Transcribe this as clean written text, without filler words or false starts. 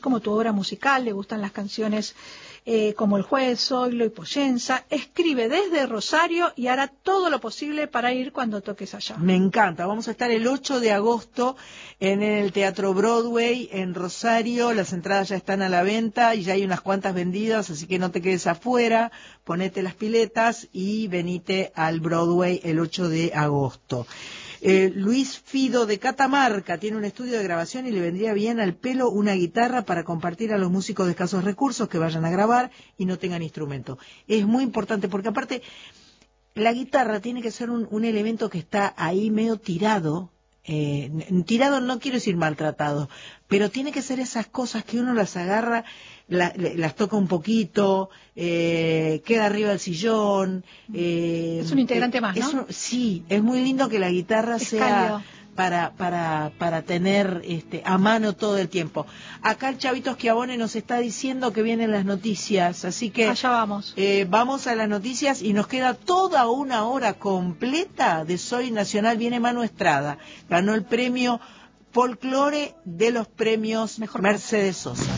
como tu obra musical, le gustan las canciones como El Juez, Zoilo y Poyenza. Escribe desde Rosario y hará todo lo posible para ir cuando toques allá. Me encanta. Vamos a estar el 8 de agosto en el Teatro Broadway en Rosario. Las entradas ya están a la venta y ya hay unas cuantas vendidas, así que no te quedes afuera. Ponete las piletas y venite al Broadway el 8 de agosto. Luis Fido de Catamarca tiene un estudio de grabación y le vendría bien al pelo una guitarra para compartir a los músicos de escasos recursos que vayan a grabar y no tengan instrumento. Es muy importante porque aparte la guitarra tiene que ser un elemento que está ahí medio tirado. Tirado no quiero decir maltratado, pero tiene que ser esas cosas que uno las agarra, las toca un poquito, queda arriba del sillón. Es un integrante más, ¿no? Sí, es muy lindo que la guitarra sea para tener a mano todo el tiempo. Acá el Chavito Schiavone nos está diciendo que vienen las noticias, así que allá vamos. Vamos a las noticias y nos queda toda una hora completa de Soy Nacional. Viene Manu Estrada, ganó el premio Folclore de los premios Mercedes Sosa.